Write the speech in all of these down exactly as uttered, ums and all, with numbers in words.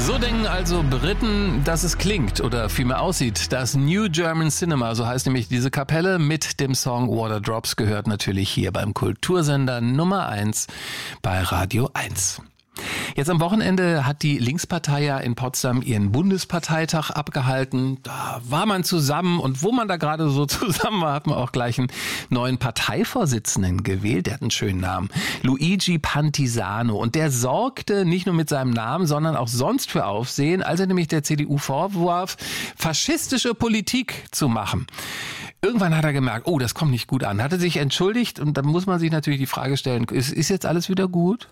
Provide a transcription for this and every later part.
So denken also Briten, dass es klingt oder vielmehr aussieht. Das New German Cinema, so heißt nämlich diese Kapelle, mit dem Song Water Drops gehört natürlich hier beim Kultursender Nummer eins bei Radio eins. Jetzt am Wochenende hat die Linkspartei ja in Potsdam ihren Bundesparteitag abgehalten. Da war man zusammen und wo man da gerade so zusammen war, hat man auch gleich einen neuen Parteivorsitzenden gewählt. Der hat einen schönen Namen. Luigi Pantisano. Und der sorgte nicht nur mit seinem Namen, sondern auch sonst für Aufsehen, als er nämlich der C D U vorwarf, faschistische Politik zu machen. Irgendwann hat er gemerkt, oh, das kommt nicht gut an. Hat er sich entschuldigt und dann muss man sich natürlich die Frage stellen, ist, ist jetzt alles wieder gut?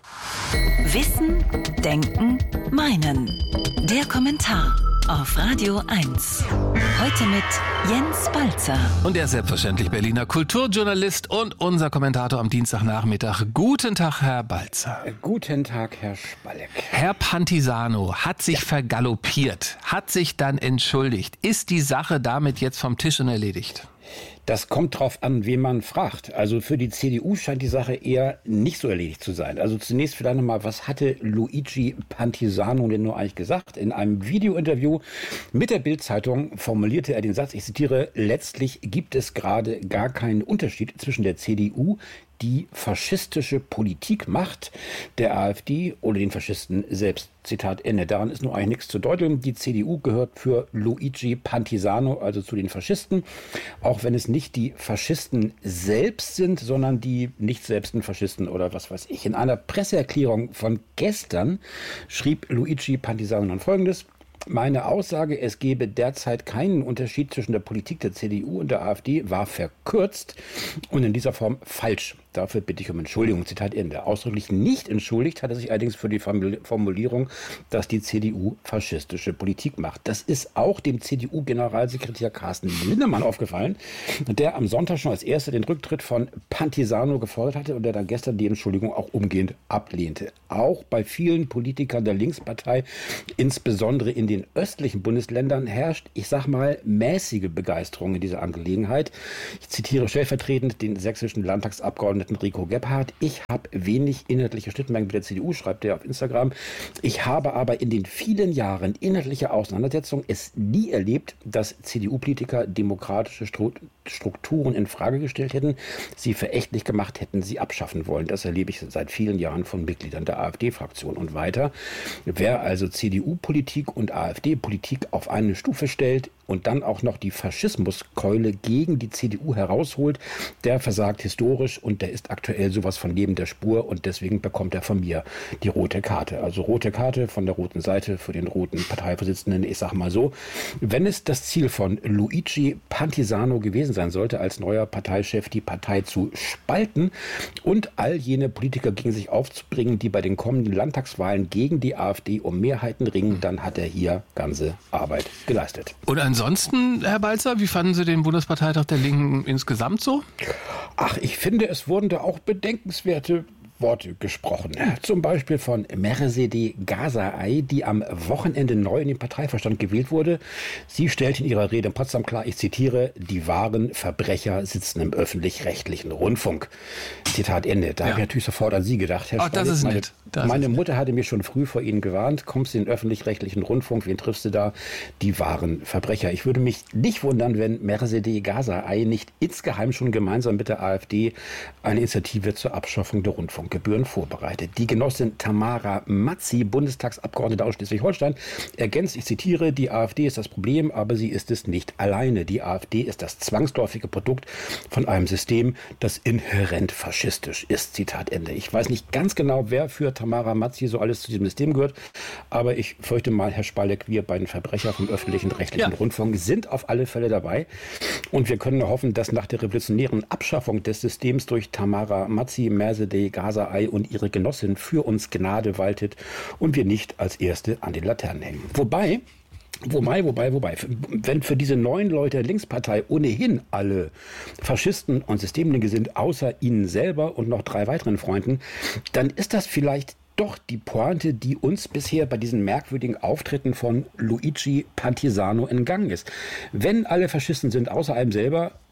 Wissen, Denken, Meinen. Der Kommentar auf Radio eins. Heute mit Jens Balzer. Und er ist selbstverständlich Berliner Kulturjournalist und unser Kommentator am Dienstagnachmittag. Guten Tag, Herr Balzer. Guten Tag, Herr Spalleck. Herr Pantisano hat sich ja. vergaloppiert, hat sich dann entschuldigt. Ist die Sache damit jetzt vom Tisch und erledigt? Das kommt drauf an, wen man fragt. Also für die C D U scheint die Sache eher nicht so erledigt zu sein. Also zunächst vielleicht nochmal, was hatte Luigi Pantisano denn nur eigentlich gesagt? In einem Videointerview mit der Bild-Zeitung formulierte er den Satz, ich zitiere, letztlich gibt es gerade gar keinen Unterschied zwischen der C D U, die faschistische Politik macht, der AfD oder den Faschisten selbst. Zitat Ende. Daran ist nur eigentlich nichts zu deuteln. Die C D U gehört für Luigi Pantisano, also zu den Faschisten, auch wenn es nicht die Faschisten selbst sind, sondern die nicht selbsten Faschisten oder was weiß ich. In einer Presseerklärung von gestern schrieb Luigi Pantisano dann Folgendes. Meine Aussage, es gebe derzeit keinen Unterschied zwischen der Politik der C D U und der AfD, war verkürzt und in dieser Form falsch. Dafür bitte ich um Entschuldigung. Zitat Ende. Ausdrücklich nicht entschuldigt hat er sich allerdings für die Formulierung, dass die C D U faschistische Politik macht. Das ist auch dem C D U-Generalsekretär Carsten Linnemann aufgefallen, der am Sonntag schon als erster den Rücktritt von Pantisano gefordert hatte und der dann gestern die Entschuldigung auch umgehend ablehnte. Auch bei vielen Politikern der Linkspartei, insbesondere in den östlichen Bundesländern, herrscht, ich sag mal, mäßige Begeisterung in dieser Angelegenheit. Ich zitiere stellvertretend den sächsischen Landtagsabgeordneten Rico Gebhardt. Ich habe wenig inhaltliche Schnittmengen mit der C D U, schreibt er auf Instagram. Ich habe aber in den vielen Jahren inhaltlicher Auseinandersetzung es nie erlebt, dass C D U-Politiker demokratische Strukturen in Frage gestellt hätten, sie verächtlich gemacht hätten, sie abschaffen wollen. Das erlebe ich seit vielen Jahren von Mitgliedern der AfD-Fraktion. Und weiter, wer also C D U-Politik und AfD-Politik auf eine Stufe stellt und dann auch noch die Faschismuskeule gegen die C D U herausholt, der versagt historisch und der ist aktuell sowas von neben der Spur und deswegen bekommt er von mir die rote Karte. Also rote Karte von der roten Seite für den roten Parteivorsitzenden. Ich sage mal so, wenn es das Ziel von Luigi Pantisano gewesen sein sollte, als neuer Parteichef die Partei zu spalten und all jene Politiker gegen sich aufzubringen, die bei den kommenden Landtagswahlen gegen die AfD um Mehrheiten ringen, dann hat er hier ganze Arbeit geleistet. Und ansonsten, Herr Balzer, wie fanden Sie den Bundesparteitag der Linken insgesamt so? Ach, ich finde, es wurden da auch bedenkenswerte Worte gesprochen. Zum Beispiel von Merzede Gazaay, die am Wochenende neu in den Parteivorstand gewählt wurde. Sie stellte in ihrer Rede in Potsdam klar, ich zitiere, die wahren Verbrecher sitzen im öffentlich-rechtlichen Rundfunk. Zitat Ende. Da ja. habe ich natürlich sofort an Sie gedacht, Herr Ach, das ist meine, nett. Das meine ist Mutter nett. hatte mir schon früh vor Ihnen gewarnt, kommst du in den öffentlich-rechtlichen Rundfunk, wen triffst du da? Die wahren Verbrecher. Ich würde mich nicht wundern, wenn Merzede Gazaay nicht insgeheim schon gemeinsam mit der AfD eine Initiative zur Abschaffung der Rundfunk Gebühren vorbereitet. Die Genossin Tamara Mazzi, Bundestagsabgeordnete aus Schleswig-Holstein, ergänzt, ich zitiere, die AfD ist das Problem, aber sie ist es nicht alleine. Die AfD ist das zwangsläufige Produkt von einem System, das inhärent faschistisch ist. Zitat Ende. Ich weiß nicht ganz genau, wer für Tamara Mazzi so alles zu diesem System gehört, aber ich fürchte mal, Herr Spalleck, wir beiden Verbrecher vom öffentlichen rechtlichen ja. Rundfunk sind auf alle Fälle dabei und wir können hoffen, dass nach der revolutionären Abschaffung des Systems durch Tamara Mazzi, Merzede Gazaay und ihre Genossin für uns Gnade waltet und wir nicht als Erste an den Laternen hängen. Wobei, wobei, wobei, wobei, wenn für diese neuen Leute der Linkspartei ohnehin alle Faschisten und Systemlinke sind, außer ihnen selber und noch drei weiteren Freunden, dann ist das vielleicht doch die Pointe, die uns bisher bei diesen merkwürdigen Auftritten von Luigi Pantisano entgangen ist. Wenn alle Faschisten sind, außer einem selber,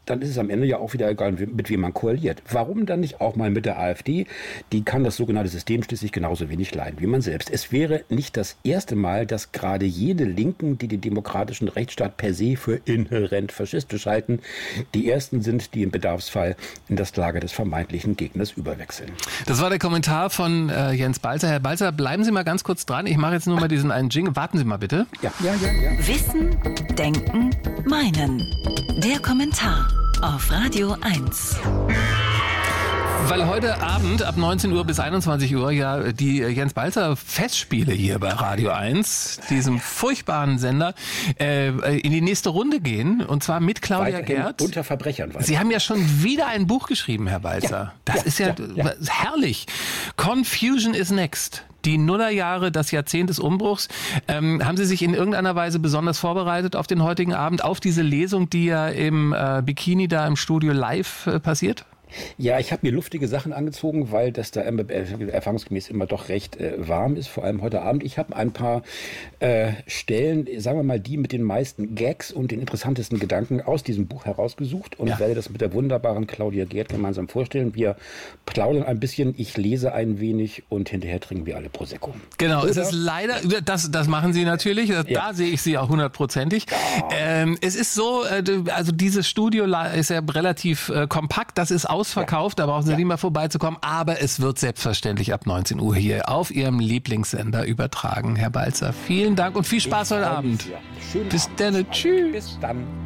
dann ist es am Ende ja auch wieder egal, mit wem man koaliert. Warum dann nicht auch mal mit der AfD? Die kann das sogenannte System schließlich genauso wenig leiden wie man selbst. Es wäre nicht das erste Mal, dass gerade jene Linken, die den demokratischen Rechtsstaat per se für inhärent faschistisch halten, die ersten sind, die im Bedarfsfall in das Lager des vermeintlichen Gegners überwechseln. Das war der Kommentar von äh, Jens Balzer. Herr Balzer, bleiben Sie mal ganz kurz dran. Ich mache jetzt nur mal diesen einen Jingle. Warten Sie mal bitte. Ja, ja, ja, ja. Wissen, Denken, Meinen. Der Kommentar auf Radio eins. Weil heute Abend ab neunzehn Uhr bis einundzwanzig Uhr ja die Jens Balzer Festspiele hier bei Radio eins, diesem furchtbaren Sender, äh, in die nächste Runde gehen. Und zwar mit Claudia Weiterhin Gerd. Unter Verbrechern. Weiter. Sie haben ja schon wieder ein Buch geschrieben, Herr Balzer. Ja, das ja, ist ja, ja, ja herrlich. Confusion is next. Die Nullerjahre, das Jahrzehnt des Umbruchs. Ähm, haben Sie sich in irgendeiner Weise besonders vorbereitet auf den heutigen Abend, auf diese Lesung, die ja im äh, Bikini da im Studio live äh, passiert? Ja, ich habe mir luftige Sachen angezogen, weil das da erfahrungsgemäß immer doch recht äh, warm ist, vor allem heute Abend. Ich habe ein paar äh, Stellen, sagen wir mal, die mit den meisten Gags und den interessantesten Gedanken aus diesem Buch herausgesucht und ja. werde das mit der wunderbaren Claudia Gerd gemeinsam vorstellen. Wir plaudern ein bisschen, ich lese ein wenig und hinterher trinken wir alle Prosecco. Genau, Oder? es ist leider, das, das machen Sie natürlich, da ja. sehe ich Sie auch hundertprozentig. Ja. Ähm, es ist so, also dieses Studio ist ja relativ äh, kompakt, das ist ausverkauft, ja. da brauchen Sie ja. nicht mehr vorbeizukommen, aber es wird selbstverständlich ab neunzehn Uhr hier auf Ihrem Lieblingssender übertragen. Herr Balzer, vielen Dank und viel Spaß ich heute Abend. Ja. Bis dann, tschüss. Bis dann.